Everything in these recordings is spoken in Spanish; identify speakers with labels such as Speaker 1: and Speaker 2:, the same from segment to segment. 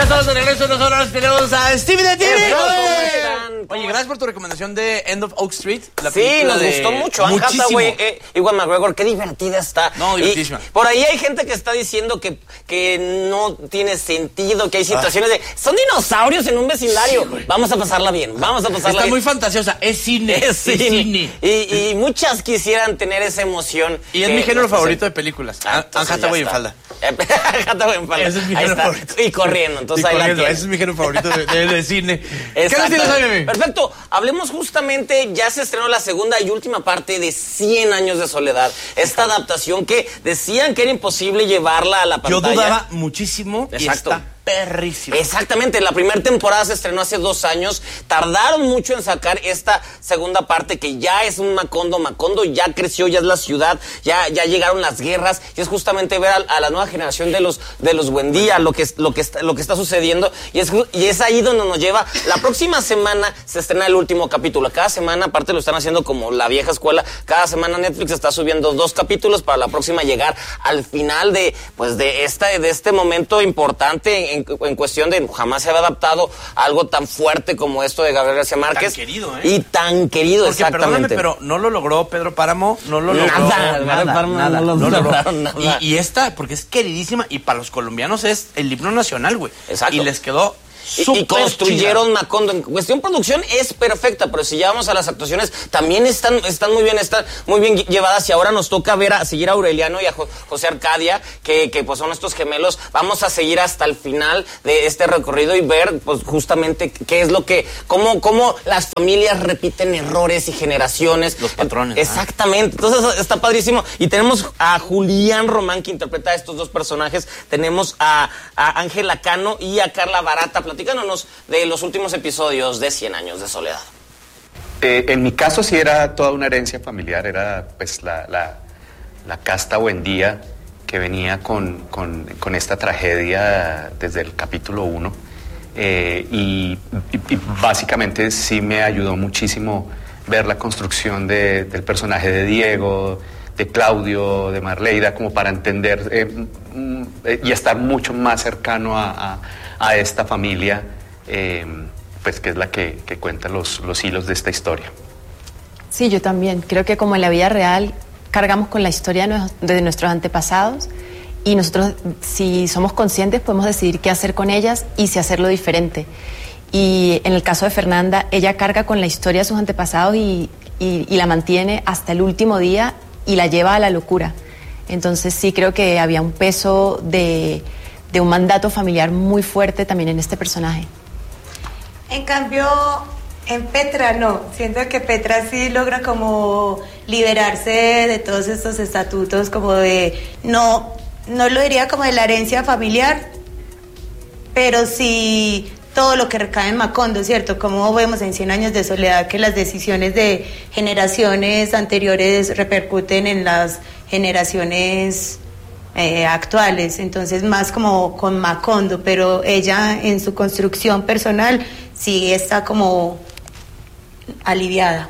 Speaker 1: Ya estamos de regreso, nosotros tenemos a Stevie de TV.
Speaker 2: Oye, gracias por tu recomendación de End of Oak Street.
Speaker 3: Sí, nos gustó mucho. Anne Hathaway, Ewan McGregor, qué divertida está.
Speaker 2: No, divertísima.
Speaker 3: Por ahí hay gente que está diciendo que no tiene sentido, que hay situaciones de... Son dinosaurios en un vecindario. Sí, vamos a pasarla bien, vamos a pasarla
Speaker 2: bien. Está muy
Speaker 3: fantasiosa,
Speaker 2: es cine.
Speaker 3: Es cine. Y muchas quisieran tener esa emoción.
Speaker 2: Y es mi género favorito de películas. Anne Hathaway en falda.
Speaker 3: Hathaway en falda.
Speaker 2: Ese es mi género favorito.
Speaker 3: Y corriendo, entonces ahí la tienes.
Speaker 2: Ese es mi género favorito de cine.
Speaker 3: ¿Qué nos tienes hoy, bebé? Perfecto. Hablemos justamente, ya se estrenó la segunda y última parte de 100 años de soledad. Esta adaptación que decían que era imposible llevarla a la pantalla.
Speaker 2: Yo dudaba muchísimo.
Speaker 3: Exacto.
Speaker 2: Y está perrísimo.
Speaker 3: Exactamente, la primera temporada se estrenó hace 2 años. Tardaron mucho en sacar esta segunda parte que ya es un Macondo. Macondo ya creció, ya es la ciudad, ya llegaron las guerras. Y es justamente ver a la nueva generación de los Buendía, lo que está sucediendo. Y es ahí donde nos lleva. La próxima semana se estrena el último capítulo. Cada semana, aparte lo están haciendo como la vieja escuela, cada semana Netflix está subiendo 2 capítulos para la próxima llegar al final de este momento importante en cuestión de jamás se había adaptado algo tan fuerte como esto de Gabriel García Márquez.
Speaker 2: Tan querido,
Speaker 3: Y tan querido,
Speaker 2: porque,
Speaker 3: exactamente.
Speaker 2: Perdóname, pero no lo logró Pedro Páramo, no lo logró.
Speaker 3: Nada.
Speaker 2: Y esta, porque es queridísima, y para los colombianos es el himno nacional, güey.
Speaker 3: Exacto.
Speaker 2: Y les quedó
Speaker 3: y construyeron chida. Macondo. En cuestión producción es perfecta, pero si ya vamos a las actuaciones, también están muy bien llevadas. Y ahora nos toca seguir a Aureliano y a José Arcadia, que pues son estos gemelos. Vamos a seguir hasta el final de este recorrido y ver pues justamente qué es lo que, cómo las familias repiten errores y generaciones.
Speaker 2: Los patrones.
Speaker 3: Exactamente. Entonces está padrísimo. Y tenemos a Julián Román, que interpreta a estos 2 personajes. Tenemos a Ángela Cano y a Carla Barata. Platícanos de los últimos episodios de 100 años de soledad.
Speaker 4: En mi caso sí era toda una herencia familiar, era pues la casta Buendía que venía con esta tragedia desde el capítulo 1 y básicamente sí me ayudó muchísimo ver la construcción del personaje de Diego, de Claudio, de Marleida, como para entender y estar mucho más cercano a esta familia, pues que es la que cuenta los hilos de esta historia.
Speaker 5: Sí, yo también. Creo que como en la vida real cargamos con la historia de nuestros antepasados y nosotros, si somos conscientes, podemos decidir qué hacer con ellas y si hacerlo diferente. Y en el caso de Fernanda, ella carga con la historia de sus antepasados y la mantiene hasta el último día y la lleva a la locura. Entonces sí creo que había un peso de un mandato familiar muy fuerte también en este personaje.
Speaker 6: En cambio, en Petra no. Siento que Petra sí logra como liberarse de todos estos estatutos, como de, no lo diría como de la herencia familiar, pero sí todo lo que recae en Macondo, ¿cierto? Como vemos en 100 años de soledad que las decisiones de generaciones anteriores repercuten en las generaciones actuales, entonces más como con Macondo, pero ella en su construcción personal sí está como aliviada.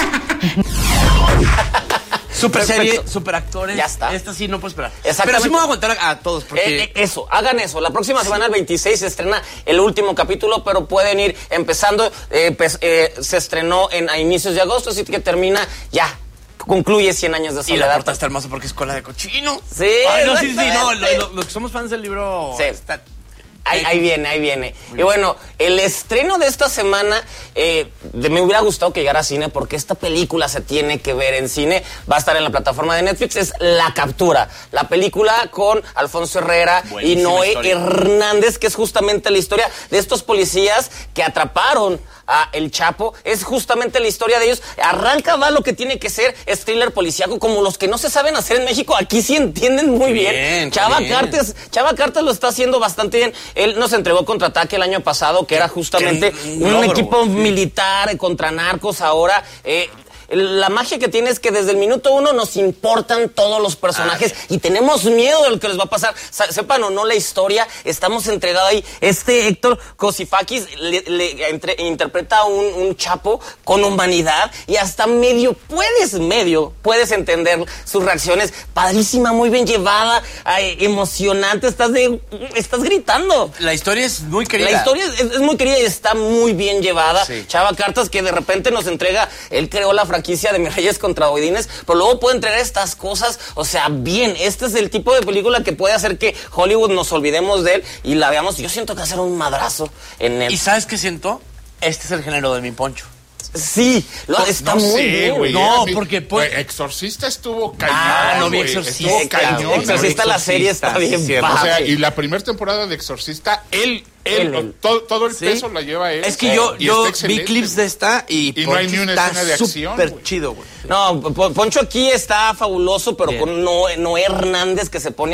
Speaker 2: Super serie, super actores.
Speaker 3: Ya está.
Speaker 2: Esta sí no puedo esperar.
Speaker 3: Exactamente.
Speaker 2: Pero sí me voy a contar a todos. Porque...
Speaker 3: hagan eso. La próxima semana, el 26, se estrena el último capítulo, pero pueden ir empezando. Se estrenó a inicios de agosto, así que termina ya. Concluye 100 años de soledad.
Speaker 2: Y la portada está hermosa porque es cola de cochino.
Speaker 3: Sí.
Speaker 2: Ay, no, sí, no. Los que somos fans del libro...
Speaker 3: Sí. Ahí viene. Y bueno, el estreno de esta semana me hubiera gustado que llegara a cine porque esta película se tiene que ver en cine. Va a estar en la plataforma de Netflix. Es La Captura. La película con Alfonso Herrera y Noé Hernández, que es justamente la historia de estos policías que atraparon a El Chapo. Es justamente la historia de ellos. Va lo que tiene que ser. Es thriller policíaco, como los que no se saben hacer en México. Aquí sí entienden muy bien. Chava Cartes lo está haciendo bastante bien. Él nos entregó Contraataque el año pasado, que era justamente un equipo militar contra narcos. Ahora la magia que tiene es que desde el minuto 1 nos importan todos los personajes y tenemos miedo de lo que les va a pasar. Sepan o no la historia, estamos entregados ahí. Héctor Kosifakis interpreta a un chapo con humanidad y hasta medio puedes entender sus reacciones. Padrísima, muy bien llevada, emocionante, estás gritando.
Speaker 2: La historia es muy querida.
Speaker 3: La historia es muy querida y está muy bien llevada. Sí. Chava Cartas, que de repente nos entrega, él creó la franquicia de Mis Reyes contra Godines, pero luego puede entregar estas cosas, o sea, bien. Este es el tipo de película que puede hacer que Hollywood nos olvidemos de él y la veamos. Yo siento que hacer un madrazo en él.
Speaker 2: ¿Y sabes qué siento? Este es el género de mi Poncho.
Speaker 3: Sí, está muy bien.
Speaker 7: Wey,
Speaker 2: no, porque...
Speaker 7: Exorcista estuvo cañón.
Speaker 2: No vi Exorcista.
Speaker 3: Estuvo cañón. Exorcista, la serie está bien.
Speaker 7: O sea, y la primera temporada de Exorcista, todo el peso la lleva él.
Speaker 2: Es que yo vi clips de esta y
Speaker 7: no hay ni una escena de acción.
Speaker 2: Súper chido, güey.
Speaker 3: No, Poncho aquí está fabuloso, pero bien. Con Noé Hernández que se pone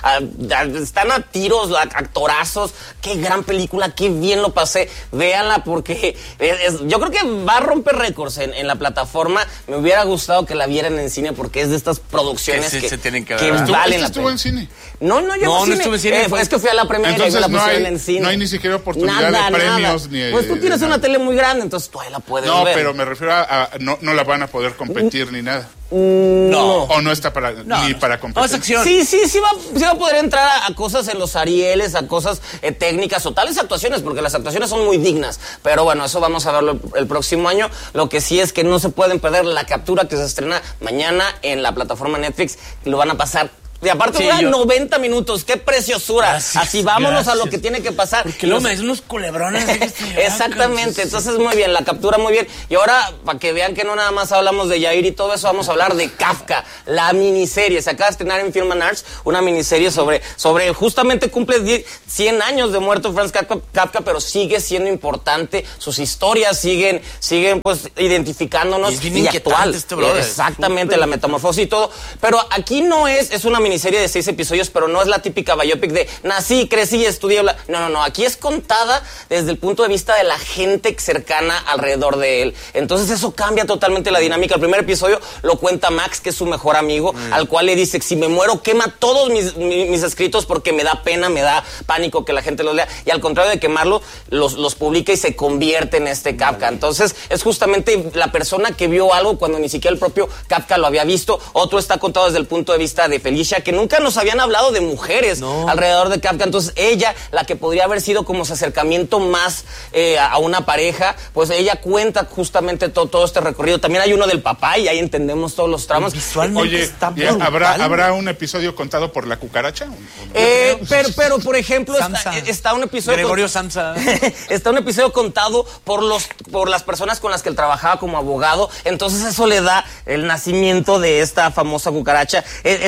Speaker 3: están a tiros, actorazos. Qué gran película, qué bien lo pasé. Véanla porque yo creo que va a romper récords en la plataforma. Me hubiera gustado que la vieran en cine porque es de estas producciones que se tienen que ver.
Speaker 7: ¿Valen la pena? ¿Estuvo en cine?
Speaker 3: No, yo no estuve en cine. Es que fui a la primera y la pusieron en cine.
Speaker 7: No hay ni siquiera oportunidad de premios. Ni
Speaker 3: pues tú tienes una tele muy grande, entonces tú ahí la puedes ver.
Speaker 7: No, pero me refiero a no la van a poder competir ni nada.
Speaker 3: No.
Speaker 7: O no está ni para competir.
Speaker 3: Sí va a poder entrar a cosas en los Arieles, a cosas técnicas o tales actuaciones, porque las actuaciones son muy dignas. Pero bueno, eso vamos a verlo el próximo año. Lo que sí es que no se pueden perder La Captura, que se estrena mañana en la plataforma Netflix. Lo van a pasar. Y aparte dura 90 minutos, qué preciosura. Gracias, así vámonos a lo que tiene que pasar.
Speaker 2: Porque luego me dicen unos culebrones.
Speaker 3: Exactamente, entonces muy bien, La Captura muy bien. Y ahora, para que vean que no nada más hablamos de Yair y todo eso, vamos a hablar de Kafka, la miniserie. Se acaba de estrenar en Film and Arts, una miniserie sobre justamente cumple 100 años de muerto Franz Kafka, pero sigue siendo importante. Sus historias siguen pues identificándonos.
Speaker 2: Y es bien actual.
Speaker 3: Exactamente, la metamorfosis y todo. Pero aquí no es una miniserie de 6 episodios, pero no es la típica biopic de nací, crecí, estudié. No. Aquí es contada desde el punto de vista de la gente cercana alrededor de él. Entonces eso cambia totalmente la dinámica. El primer episodio lo cuenta Max, que es su mejor amigo, al cual le dice: si me muero, quema todos mis escritos porque me da pena, me da pánico que la gente los lea. Y al contrario de quemarlo, los publica y se convierte en este Kafka. Entonces es justamente la persona que vio algo cuando ni siquiera el propio Kafka lo había visto. Otro está contado desde el punto de vista de Felicia, que nunca nos habían hablado de mujeres alrededor de Kafka. Entonces ella, la que podría haber sido como su acercamiento más a una pareja, pues ella cuenta justamente todo este recorrido. También hay uno del papá y ahí entendemos todos los tramos.
Speaker 7: Oye, ¿habrá un episodio contado por la cucaracha?
Speaker 3: Pero por ejemplo, está un episodio...
Speaker 2: Gregorio Samsa.
Speaker 3: Está un episodio contado por las personas con las que él trabajaba como abogado. Entonces eso le da el nacimiento de esta famosa cucaracha.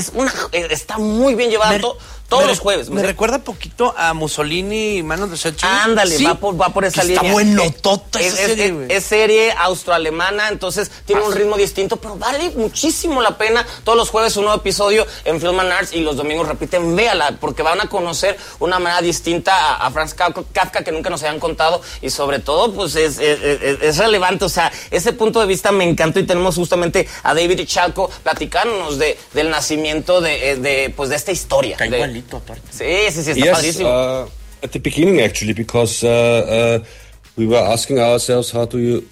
Speaker 3: Está muy bien llevado todos los jueves.
Speaker 2: Me recuerda poquito a Mussolini y Manos de Sechuk.
Speaker 3: Ándale, ¿sí? va por esa línea.
Speaker 2: Está buenotota esa serie, güey.
Speaker 3: Es serie austroalemana, entonces tiene un ritmo distinto, pero vale muchísimo la pena. Todos los jueves un nuevo episodio en Film and Arts y los domingos repiten, véala, porque van a conocer una manera distinta a Franz Kafka que nunca nos habían contado y sobre todo, pues es relevante. O sea, ese punto de vista me encantó y tenemos justamente a David Chalco platicándonos del nacimiento de esta historia. Sí, está padrísimo.
Speaker 8: At the beginning, actually, because we were asking ourselves how do you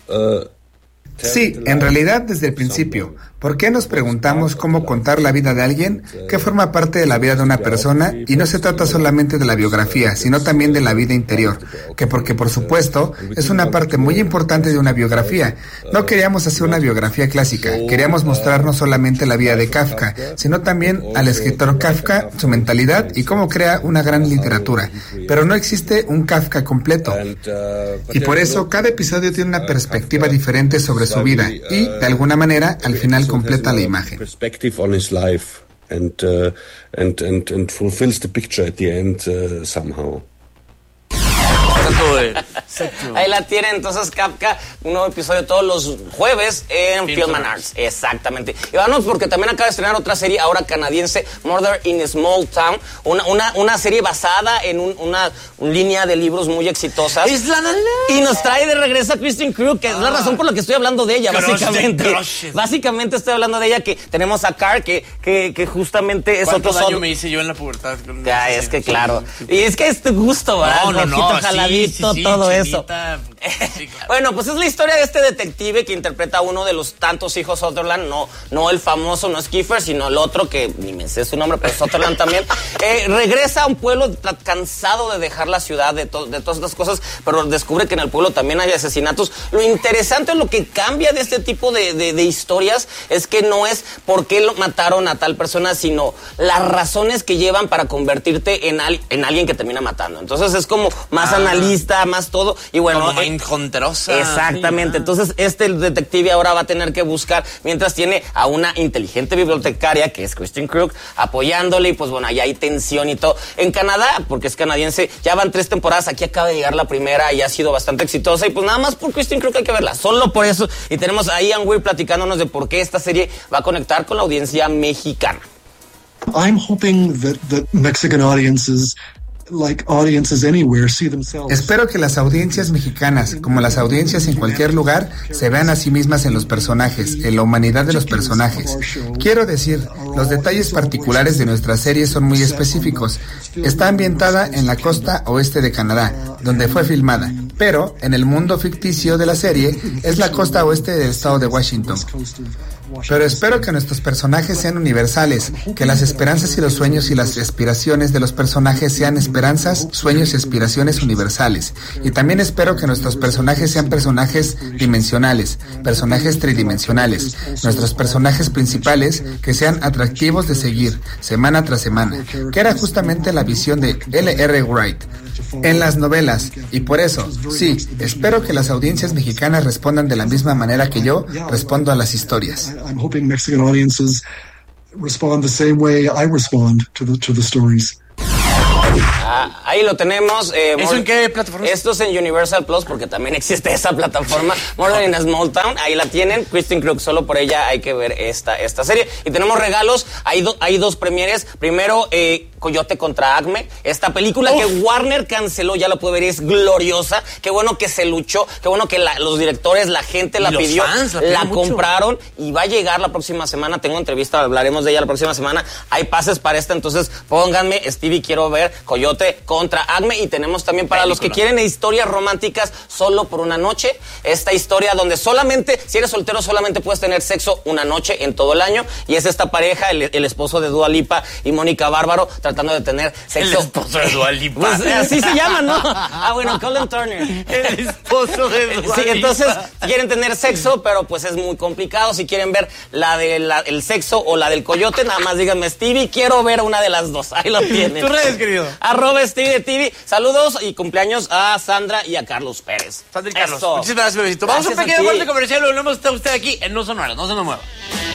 Speaker 9: Sí, en realidad desde el principio. ¿Por qué nos preguntamos cómo contar la vida de alguien que forma parte de la vida de una persona? Y no se trata solamente de la biografía, sino también de la vida interior, que porque por supuesto es una parte muy importante de una biografía. No queríamos hacer una biografía clásica, queríamos mostrar no solamente la vida de Kafka, sino también al escritor Kafka, su mentalidad y cómo crea una gran literatura. Pero no existe un Kafka completo. Y por eso cada episodio tiene una perspectiva diferente sobre su vida y, de alguna manera, al final completa la imagen.
Speaker 8: Perspective on his life and fulfills the picture at the end somehow.
Speaker 3: Ahí la tienen, entonces, Kafka, un nuevo episodio todos los jueves en Film and Arts. Exactamente. Y vamos, porque también acaba de estrenar otra serie ahora canadiense, Murder in Small Town, una serie basada en una línea de libros muy exitosas. Y nos trae de regreso a Kristin Kreuk, que es la razón por la que estoy hablando de ella, básicamente. Básicamente estoy hablando de ella, que tenemos a Carr, que justamente es otro
Speaker 2: daño me hice yo en la pubertad?
Speaker 3: Ya, es que claro. Y es que es tu gusto, ¿verdad?
Speaker 2: No,
Speaker 3: jaladito,
Speaker 2: sí,
Speaker 3: todo
Speaker 2: chinita,
Speaker 3: eso.
Speaker 2: Sí, claro.
Speaker 3: Bueno, pues es la historia de este detective que interpreta a uno de los tantos hijos Sutherland, no el famoso, no es Kiefer, sino el otro que ni me sé su nombre, pero Sutherland también. Regresa a un pueblo cansado de dejar la ciudad, de todas estas cosas, pero descubre que en el pueblo también hay asesinatos. Lo interesante, lo que cambia de este tipo de historias es que no es por qué lo mataron a tal persona, sino las razones que llevan para convertirte en alguien que termina matando. Entonces es como más analista, más todo. Y bueno,
Speaker 2: como mindhunterosa.
Speaker 3: Exactamente. Entonces este detective ahora va a tener que buscar, mientras tiene a una inteligente bibliotecaria, que es Kristin Kreuk, apoyándole, y pues bueno, allá hay tensión y todo. En Canadá, porque es canadiense, ya van 3 temporadas, aquí acaba de llegar la primera y ha sido bastante exitosa, y pues nada más por Kristin Kreuk hay que verla, solo por eso. Y tenemos a Ian Weir platicándonos de por qué esta serie va a conectar con la audiencia mexicana.
Speaker 10: I'm hoping that Mexican audiences, like audiences anywhere, see themselves.
Speaker 9: Espero que las audiencias mexicanas, como las audiencias en cualquier lugar, se vean a sí mismas en los personajes, en la humanidad de los personajes. Quiero decir, los detalles particulares de nuestra serie son muy específicos. Está ambientada en la costa oeste de Canadá, donde fue filmada, pero en el mundo ficticio de la serie es la costa oeste del estado de Washington. Pero espero que nuestros personajes sean universales, que las esperanzas y los sueños y las aspiraciones de los personajes sean esperanzas, sueños y aspiraciones universales. Y también espero que nuestros personajes sean personajes dimensionales, personajes tridimensionales. Nuestros personajes principales que sean atractivos de seguir, semana tras semana, que era justamente la visión de L.R. Wright en las novelas. Y por eso, sí, espero que las audiencias mexicanas respondan de la misma manera que yo respondo a las historias.
Speaker 10: I'm hoping Mexican audiences respond the same way I respond to the stories.
Speaker 3: Ahí lo tenemos.
Speaker 2: ¿Eso en qué plataforma?
Speaker 3: Esto es en Universal Plus, porque también existe esa plataforma. Murder in a Small Town, ahí la tienen. Kristin Kreuk, solo por ella hay que ver esta serie. Y tenemos regalos, hay 2 premieres. Primero, Coyote contra Acme, esta película que Warner canceló, ya la puede ver, es gloriosa. Qué bueno que se luchó, qué bueno que los directores, la gente la pidió, la compraron, y va a llegar la próxima semana. Tengo entrevista, hablaremos de ella la próxima semana. Hay pases para esta, entonces pónganme, Stevie, quiero ver Coyote contra Acme. Y tenemos también para los que quieren historias románticas solo por una noche, esta historia donde solamente, si eres soltero, solamente puedes tener sexo una noche en todo el año, y es esta pareja, el esposo de Dua Lipa y Mónica Bárbaro, tratando de tener sexo.
Speaker 2: El esposo de Dua Lipa.
Speaker 3: Pues, así se llama, ¿no? Bueno, Colin Turner.
Speaker 2: El esposo de Dua Lipa.
Speaker 3: Sí, entonces quieren tener sexo, pero pues es muy complicado. Si quieren ver el sexo o la del coyote, nada más díganme, Stevie, quiero ver una de las dos. Ahí lo tienen.
Speaker 2: Tus redes, querido.
Speaker 3: @Stevie de TV. Saludos y cumpleaños a Sandra y a Carlos Pérez.
Speaker 2: Sandra y Carlos. Muchísimas gracias, bebecito. Vamos a un pequeño corte comercial. Volvemos a usted aquí en No Son Horas. No se nos mueva.